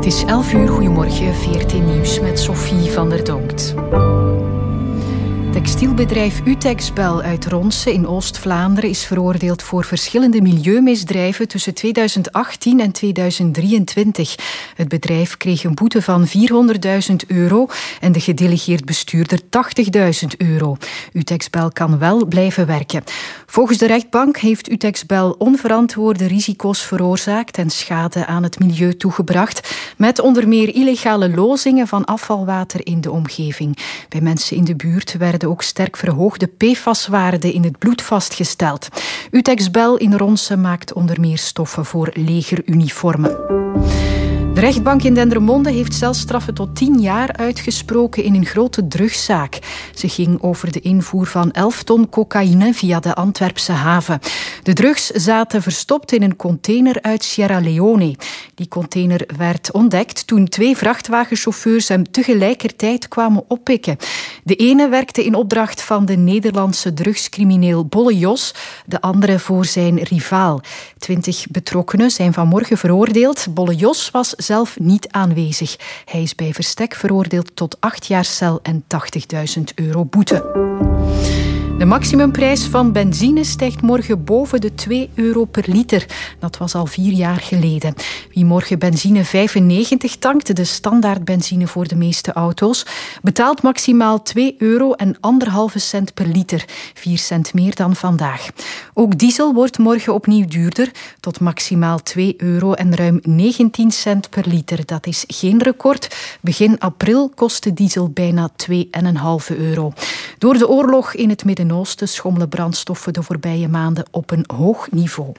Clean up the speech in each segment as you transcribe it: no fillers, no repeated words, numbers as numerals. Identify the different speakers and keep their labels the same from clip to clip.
Speaker 1: is 11 uur, goedemorgen, VRT Nieuws met Sophie van der Donkt. Textielbedrijf Utexbel uit Ronse in Oost-Vlaanderen is veroordeeld voor verschillende milieumisdrijven tussen 2018 en 2023. Het bedrijf kreeg een boete van €400.000 en de gedelegeerd bestuurder €80.000. Utexbel kan wel blijven werken. Volgens de rechtbank heeft Utexbel onverantwoorde risico's veroorzaakt en schade aan het milieu toegebracht, met onder meer illegale lozingen van afvalwater in de omgeving. Bij mensen in de buurt werden ook sterk verhoogde PFAS-waarden in het bloed vastgesteld. Utexbel in Ronse maakt onder meer stoffen voor legeruniformen. De rechtbank in Dendermonde heeft celstraffen tot 10 jaar uitgesproken in een grote drugszaak. Ze ging over de invoer van 11 ton cocaïne via de Antwerpse haven. De drugs zaten verstopt in een container uit Sierra Leone. Die container werd ontdekt toen 2 vrachtwagenchauffeurs hem tegelijkertijd kwamen oppikken. De ene werkte in opdracht van de Nederlandse drugscrimineel Bolle Jos, de andere voor zijn rivaal. 20 betrokkenen zijn vanmorgen veroordeeld. Bolle Jos was zelf niet aanwezig. Hij is bij verstek veroordeeld tot 8 jaar cel en €80.000 boete. De maximumprijs van benzine stijgt morgen boven de €2 per liter. Dat was al 4 jaar geleden. Wie morgen benzine 95 tankt, de standaard benzine voor de meeste auto's, betaalt maximaal €2 en 1,5 cent per liter. 4 cent meer dan vandaag. Ook diesel wordt morgen opnieuw duurder, tot maximaal €2 en ruim 19 cent per liter. Dat is geen record. Begin april kostte diesel bijna €2,5. Door de oorlog in het Midden-Oosten schommelen brandstoffen de voorbije maanden op een hoog niveau.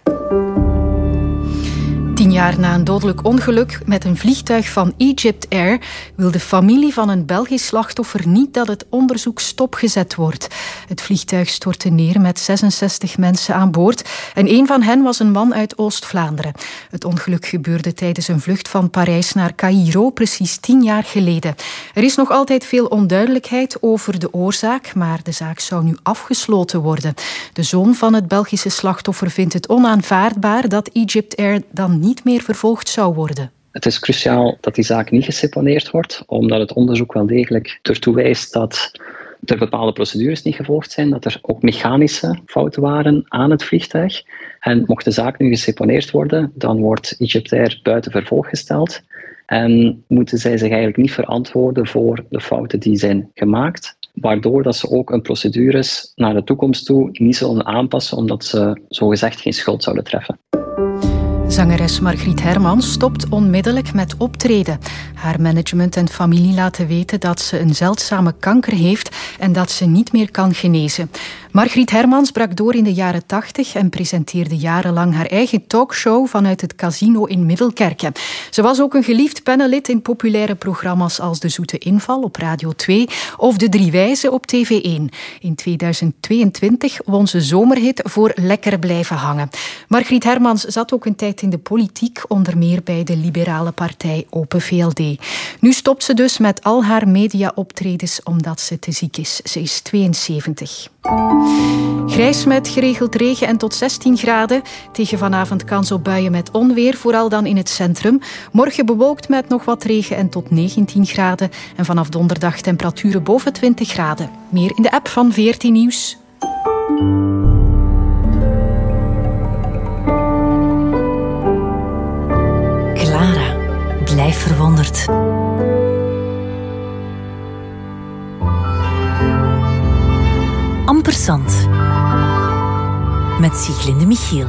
Speaker 1: 10 jaar na een dodelijk ongeluk met een vliegtuig van Egypt Air wil de familie van een Belgisch slachtoffer niet dat het onderzoek stopgezet wordt. Het vliegtuig stortte neer met 66 mensen aan boord en een van hen was een man uit Oost-Vlaanderen. Het ongeluk gebeurde tijdens een vlucht van Parijs naar Caïro precies 10 jaar geleden. Er is nog altijd veel onduidelijkheid over de oorzaak, maar de zaak zou nu afgesloten worden. De zoon van het Belgische slachtoffer vindt het onaanvaardbaar dat Egypt Air dan niet meer vervolgd zou worden.
Speaker 2: Het is cruciaal dat die zaak niet geseponeerd wordt, omdat het onderzoek wel degelijk ertoe wijst dat er bepaalde procedures niet gevolgd zijn, dat er ook mechanische fouten waren aan het vliegtuig. En mocht de zaak nu geseponeerd worden, dan wordt Egypt Air buiten vervolg gesteld en moeten zij zich eigenlijk niet verantwoorden voor de fouten die zijn gemaakt, waardoor dat ze ook hun procedures naar de toekomst toe niet zullen aanpassen, omdat ze zogezegd geen schuld zouden treffen.
Speaker 1: Zangeres Margriet Hermans stopt onmiddellijk met optreden. Haar management en familie laten weten dat ze een zeldzame kanker heeft en dat ze niet meer kan genezen. Margriet Hermans brak door in de jaren 80 en presenteerde jarenlang haar eigen talkshow vanuit het Casino in Middelkerke. Ze was ook een geliefd panellid in populaire programma's als De Zoete Inval op Radio 2 of De Drie Wijzen op TV1. In 2022 won ze zomerhit voor Lekker blijven hangen. Margriet Hermans zat ook een tijd in de politiek, onder meer bij de liberale partij Open VLD. Nu stopt ze dus met al haar media-optredens omdat ze te ziek is. Ze is 72. Grijs met geregeld regen en tot 16 graden. Tegen vanavond kans op buien met onweer, vooral dan in het centrum. Morgen bewolkt met nog wat regen en tot 19 graden. En vanaf donderdag temperaturen boven 20 graden. Meer in de app van VRT Nieuws.
Speaker 3: Clara, blijf verwonderd. Ampersand met Sieglinde Michiel.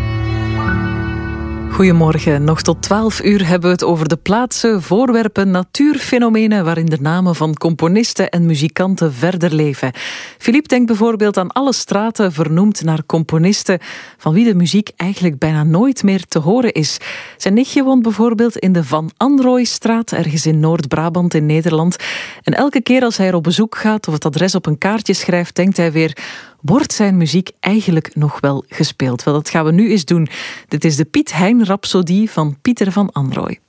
Speaker 4: Goedemorgen. Nog tot 12 uur hebben we het over de plaatsen, voorwerpen, natuurfenomenen waarin de namen van componisten en muzikanten verder leven. Philippe denkt bijvoorbeeld aan alle straten vernoemd naar componisten van wie de muziek eigenlijk bijna nooit meer te horen is. Zijn nichtje woont bijvoorbeeld in de Van Anrooistraat, ergens in Noord-Brabant in Nederland. En elke keer als hij er op bezoek gaat of het adres op een kaartje schrijft, denkt hij weer: wordt zijn muziek eigenlijk nog wel gespeeld? Wel, dat gaan we nu eens doen. Dit is de Piet Hein Rhapsodie van Pieter van Anrooy.